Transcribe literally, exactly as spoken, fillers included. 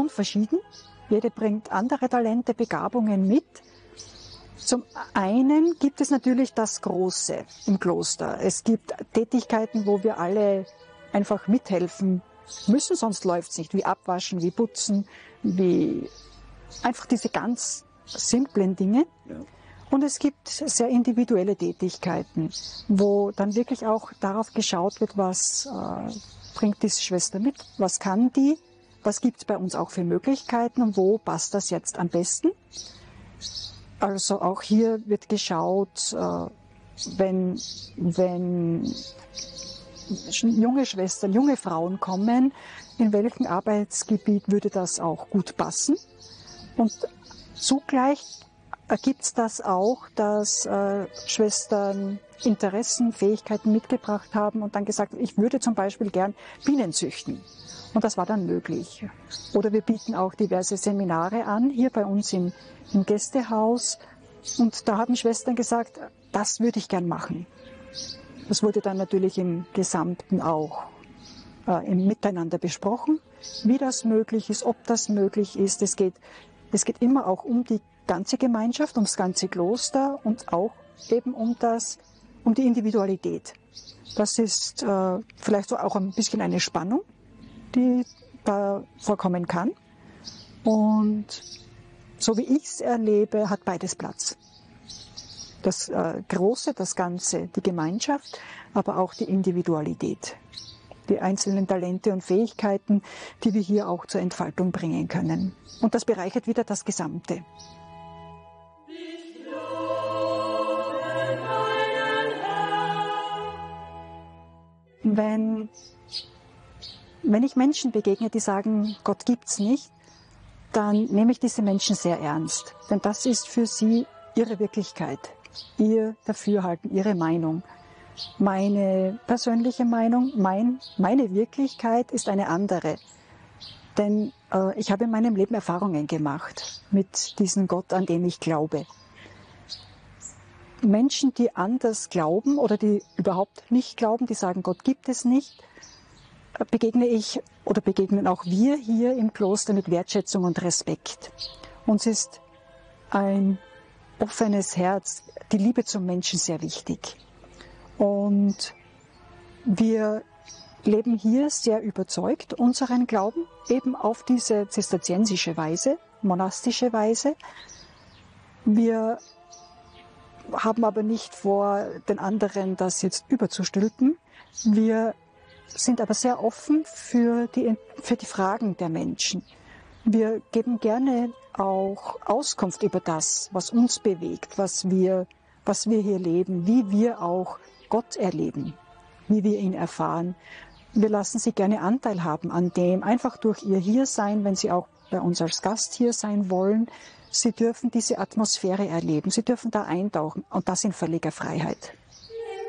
grundverschieden. Jede bringt andere Talente, Begabungen mit. Zum einen gibt es natürlich das Große im Kloster. Es gibt Tätigkeiten, wo wir alle einfach mithelfen müssen, sonst läuft es nicht. Wie Abwaschen, wie Putzen, wie einfach diese ganz simplen Dinge. Ja. Und es gibt sehr individuelle Tätigkeiten, wo dann wirklich auch darauf geschaut wird, was äh, bringt diese Schwester mit, was kann die, was gibt es bei uns auch für Möglichkeiten und wo passt das jetzt am besten. Also auch hier wird geschaut, äh, wenn, wenn junge Schwestern, junge Frauen kommen, in welchem Arbeitsgebiet würde das auch gut passen. Und zugleich ergibt es das auch, dass äh, Schwestern Interessen, Fähigkeiten mitgebracht haben und dann gesagt, ich würde zum Beispiel gern Bienen züchten. Und das war dann möglich. Oder wir bieten auch diverse Seminare an, hier bei uns im, im Gästehaus. Und da haben Schwestern gesagt, das würde ich gern machen. Das wurde dann natürlich im Gesamten auch äh, im Miteinander besprochen, wie das möglich ist, ob das möglich ist. Es geht, es geht immer auch um die ganze Gemeinschaft, ums ganze Kloster und auch eben um das, um die Individualität. Das ist äh, vielleicht so auch ein bisschen eine Spannung, die da vorkommen kann. Und so wie ich es erlebe, hat beides Platz. Das äh, Große, das Ganze, die Gemeinschaft, aber auch die Individualität. Die einzelnen Talente und Fähigkeiten, die wir hier auch zur Entfaltung bringen können. Und das bereichert wieder das Gesamte. Wenn, wenn ich Menschen begegne, die sagen, Gott gibt's nicht, dann nehme ich diese Menschen sehr ernst. Denn das ist für sie ihre Wirklichkeit, ihr Dafürhalten, ihre Meinung. Meine persönliche Meinung, mein, meine Wirklichkeit ist eine andere. Denn äh, ich habe in meinem Leben Erfahrungen gemacht mit diesem Gott, an den ich glaube. Menschen, die anders glauben oder die überhaupt nicht glauben, die sagen, Gott gibt es nicht, begegne ich oder begegnen auch wir hier im Kloster mit Wertschätzung und Respekt. Uns ist ein offenes Herz, die Liebe zum Menschen sehr wichtig. Und wir leben hier sehr überzeugt unseren Glauben, eben auf diese zisterziensische Weise, monastische Weise. Wir haben aber nicht vor, den anderen das jetzt überzustülpen. Wir sind aber sehr offen für die, für die Fragen der Menschen. Wir geben gerne auch Auskunft über das, was uns bewegt, was wir, was wir hier leben, wie wir auch Gott erleben, wie wir ihn erfahren. Wir lassen sie gerne Anteil haben an dem, einfach durch ihr Hiersein, wenn sie auch bei uns als Gast hier sein wollen. Sie dürfen diese Atmosphäre erleben, sie dürfen da eintauchen und das in völliger Freiheit.